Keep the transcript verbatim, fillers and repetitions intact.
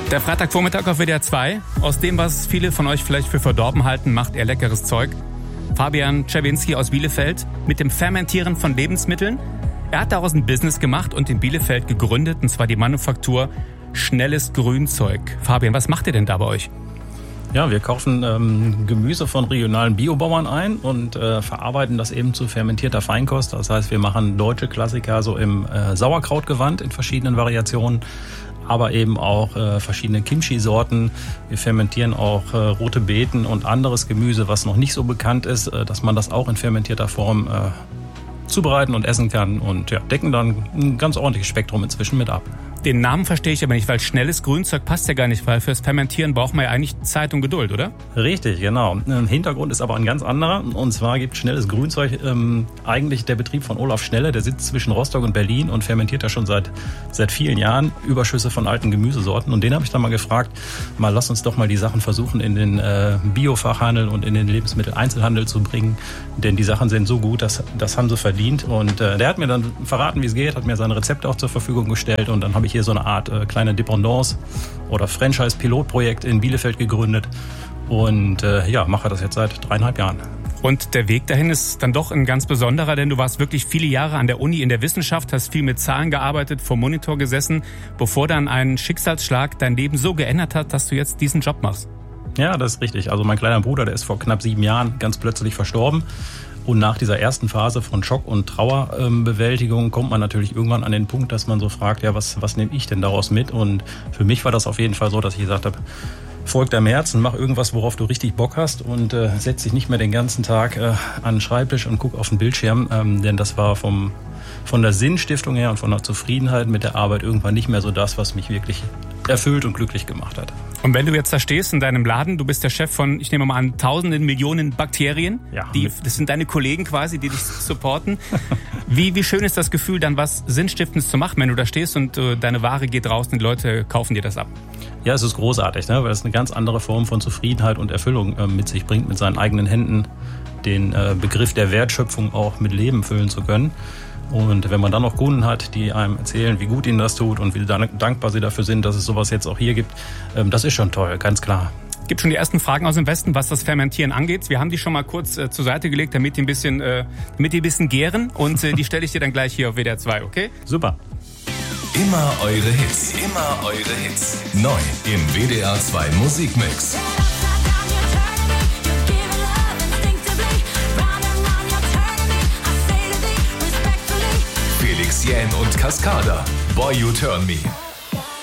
Der Freitagvormittag auf W D R zwei. Aus dem, was viele von euch vielleicht für verdorben halten, macht er leckeres Zeug. Fabian Czerwinski aus Bielefeld mit dem Fermentieren von Lebensmitteln. Er hat daraus ein Business gemacht und in Bielefeld gegründet, und zwar die Manufaktur Schnelles Grünzeug. Fabian, was macht ihr denn da bei euch? Ja, wir kaufen ähm, Gemüse von regionalen Biobauern ein und äh, verarbeiten das eben zu fermentierter Feinkost. Das heißt, wir machen deutsche Klassiker so im äh, Sauerkrautgewand in verschiedenen Variationen, aber eben auch äh, verschiedene Kimchi-Sorten. Wir fermentieren auch äh, rote Beeten und anderes Gemüse, was noch nicht so bekannt ist, äh, dass man das auch in fermentierter Form äh, zubereiten und essen kann, und ja, decken dann ein ganz ordentliches Spektrum inzwischen mit ab. Den Namen verstehe ich aber nicht, weil schnelles Grünzeug passt ja gar nicht, weil fürs Fermentieren braucht man ja eigentlich Zeit und Geduld, oder? Richtig, genau. Hintergrund ist aber ein ganz anderer. Und zwar gibt schnelles Grünzeug ähm, eigentlich der Betrieb von Olaf Schnelle. Der sitzt zwischen Rostock und Berlin und fermentiert da schon seit, seit vielen Jahren Überschüsse von alten Gemüsesorten. Und den habe ich dann mal gefragt, mal lass uns doch mal die Sachen versuchen in den äh, Biofachhandel und in den Lebensmitteleinzelhandel zu bringen. Denn die Sachen sind so gut, das, das haben sie verdient. Und äh, der hat mir dann verraten, wie es geht, hat mir seine Rezepte auch zur Verfügung gestellt. Und dann habe ich hier so eine Art äh, kleine Dependance oder Franchise-Pilotprojekt in Bielefeld gegründet und äh, ja, mache das jetzt seit dreieinhalb Jahren. Und der Weg dahin ist dann doch ein ganz besonderer, denn du warst wirklich viele Jahre an der Uni in der Wissenschaft, hast viel mit Zahlen gearbeitet, vor Monitor gesessen, bevor dann ein Schicksalsschlag dein Leben so geändert hat, dass du jetzt diesen Job machst. Ja, das ist richtig. Also mein kleiner Bruder, der ist vor knapp sieben Jahren ganz plötzlich verstorben. Und nach dieser ersten Phase von Schock- und Trauerbewältigung ähm, kommt man natürlich irgendwann an den Punkt, dass man so fragt, ja, was, was nehme ich denn daraus mit? Und für mich war das auf jeden Fall so, dass ich gesagt habe, folg deinem Herzen, mach irgendwas, worauf du richtig Bock hast, und äh, setz dich nicht mehr den ganzen Tag äh, an den Schreibtisch und guck auf den Bildschirm. Ähm, denn das war vom, von der Sinnstiftung her und von der Zufriedenheit mit der Arbeit irgendwann nicht mehr so das, was mich wirklich erfüllt und glücklich gemacht hat. Und wenn du jetzt da stehst in deinem Laden, du bist der Chef von, ich nehme mal an, tausenden, Millionen Bakterien. Ja. Die, das sind deine Kollegen quasi, die dich supporten. Wie, wie schön ist das Gefühl, dann was Sinnstiftendes zu machen, wenn du da stehst und äh, deine Ware geht raus und die Leute kaufen dir das ab? Ja, es ist großartig, ne? Weil es eine ganz andere Form von Zufriedenheit und Erfüllung äh, mit sich bringt, mit seinen eigenen Händen den äh, Begriff der Wertschöpfung auch mit Leben füllen zu können. Und wenn man dann noch Kunden hat, die einem erzählen, wie gut ihnen das tut und wie dankbar sie dafür sind, dass es sowas jetzt auch hier gibt, das ist schon toll, ganz klar. Gibt schon die ersten Fragen aus dem Westen, was das Fermentieren angeht. Wir haben die schon mal kurz äh, zur Seite gelegt, damit die ein bisschen, äh, damit die ein bisschen gären. Und äh, die stelle ich dir dann gleich hier auf W D R zwei, okay? Super. Immer eure Hits, immer eure Hits. Neu im W D R zwei Musikmix. Felix Jähn und Cascada, Boy You Turn Me.